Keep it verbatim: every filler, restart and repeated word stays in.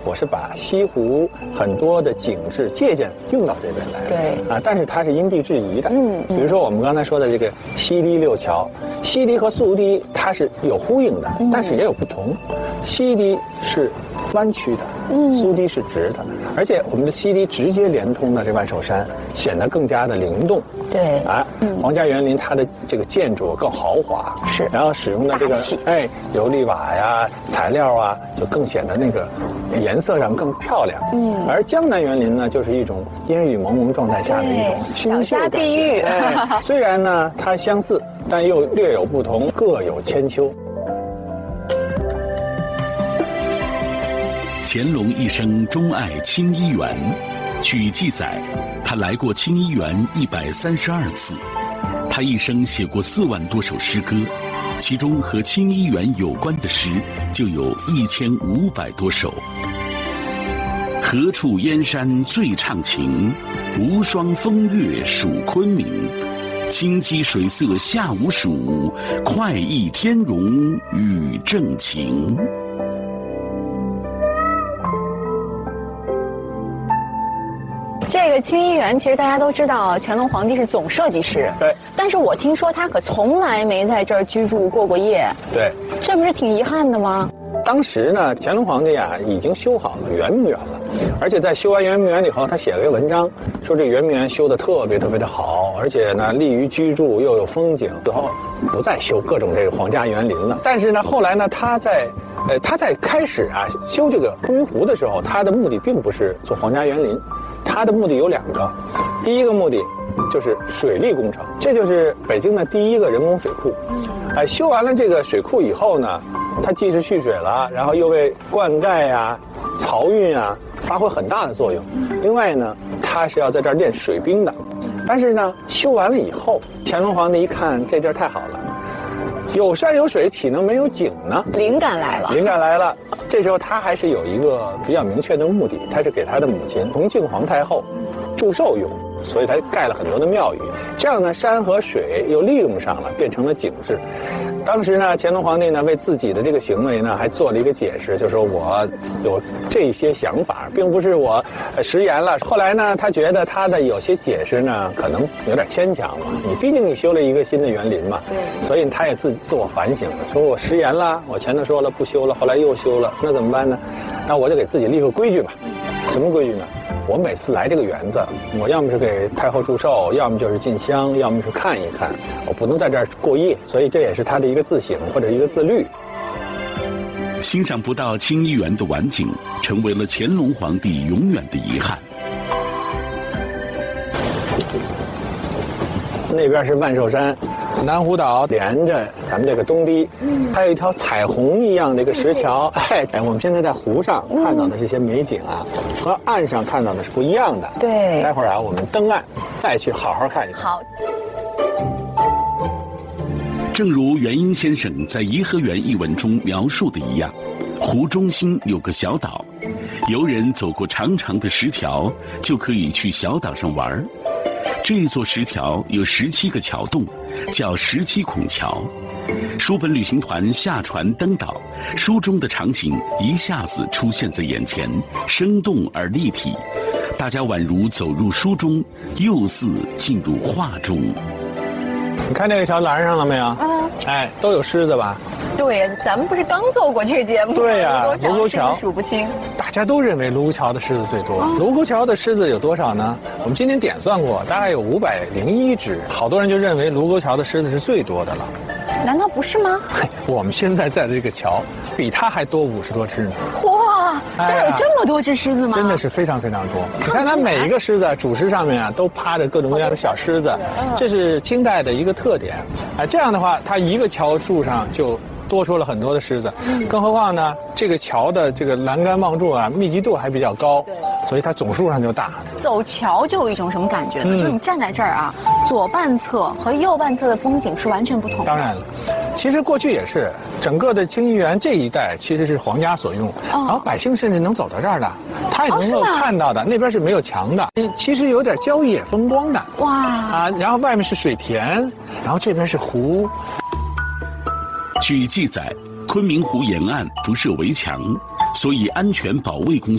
我是把西湖很多的景致借鉴用到这边来。 对啊，但是它是因地制宜的。 嗯， 比如说我们刚才说的这个西堤六桥，西堤和苏堤它是有呼应的， 嗯、 但是也有不同。西堤是弯曲的， 嗯， 苏堤是直的，而且我们的西堤直接连通了这万寿山，显得更加的灵动。 对， 啊，嗯、皇家园林它的这个建筑更豪华， 是， 然后使用的这个哎琉璃瓦呀材料啊，就更显得那个颜色上更漂亮。嗯，而江南园林呢，就是一种烟雨蒙蒙状态下的一种清秀感觉。小家碧玉，哎，虽然呢它相似，但又略有不同，各有千秋。 乾隆一生钟爱清漪园，据记载，他来过清漪园一百三十二次。他一生写过四万多首诗歌，其中和清漪园有关的诗就有一千五百多首。何处燕山最唱情，无双风月属昆明。清鸡水色下无暑，快意天容与正情。 这个清漪园，其实大家都知道，乾隆皇帝是总设计师。 对。 但是我听说他可从来没在这儿居住过过夜。 对。 这不是挺遗憾的吗？ 当时呢，乾隆皇帝啊已经修好了圆明园了，而且在修完圆明园以后，他写了一个文章，说这圆明园修得特别特别的好，而且呢利于居住又有风景，之后不再修各种这个皇家园林了。但是呢，后来呢，他在呃他在开始啊修这个昆明湖的时候，他的目的并不是做皇家园林。它的目的有两个，第一个目的就是水利工程，这就是北京的第一个人工水库。哎，修完了这个水库以后呢，它既是蓄水了，然后又为灌溉呀、漕运啊发挥很大的作用。另外呢，它是要在这儿练水兵的。但是呢，修完了以后，乾隆皇帝一看这地儿太好了，有山有水，岂能没有景呢？ 灵感来了， 灵感来了。这时候他还是有一个比较明确的目的，他是给他的母亲重庆皇太后祝寿用，所以他盖了很多的庙宇。这样呢，山和水又利用上了，变成了景致。当时呢，乾隆皇帝呢为自己的这个行为呢，还做了一个解释，就说我有这些想法，并不是我食言了。后来呢，他觉得他的有些解释呢，可能有点牵强了。你毕竟你修了一个新的园林嘛，所以他也自自我反省了，说我食言了，我前头说了不修了，后来又修了，那怎么办呢？那我就给自己立个规矩吧。什么规矩呢？我每次来这个园子，我要么是给太后祝寿，要么就是进香，要么是看一看，我不能在这儿过夜，所以这也是他的一个自省或者一个自律。 欣赏不到清漪园的晚景，成为了乾隆皇帝永远的遗憾。 那边是万寿山，南湖岛连着咱们这个东堤，嗯，还有一条彩虹一样的一个石桥。哎，哎，我们现在在湖上看到的这些美景啊，和岸上看到的是不一样的。 对， 待会儿啊，我们登岸再去好好看一看。 好。 正如元英先生在《颐和园》一文中描述的一样，湖中心有个小岛，游人走过长长的石桥，就可以去小岛上玩。这座石桥有十七个桥洞，叫十七孔桥。书本旅行团下船登岛，书中的场景一下子出现在眼前，生动而立体，大家宛如走入书中，又似进入画中。 你看这个桥拦上了没有？嗯，哎，都有狮子吧？ 对，咱们不是刚做过这个节目吗？ 对呀、啊， 卢沟桥数不清。 大家都认为卢沟桥的狮子最多。哦、卢沟桥的狮子有多少呢？我们今天点算过，大概有五百零一只。好多人就认为卢沟桥的狮子是最多的了。 难道不是吗？ 我们现在在的这个桥，比它还多五十多只呢。 哇，这儿有这么多只狮子吗？ 真的是非常非常多。你看它每一个狮子主石上面啊，都趴着各种各样的小狮子，这是清代的一个特点。啊，这样的话，它一个桥柱上就多出了很多的狮子，更何况呢，这个桥的这个栏杆望柱啊，密集度还比较高，所以它总数上就大。 走桥就有一种什么感觉呢？嗯、就是你站在这儿啊，左半侧和右半侧的风景是完全不同的。 当然了，其实过去也是，整个的清漪园这一带其实是皇家所用，哦、然后百姓甚至能走到这儿的，他也能够看到的。哦、那边是没有墙的，其实有点郊野风光的。哇啊，然后外面是水田，然后这边是湖。 据记载，昆明湖沿岸不设围墙，所以安全保卫工作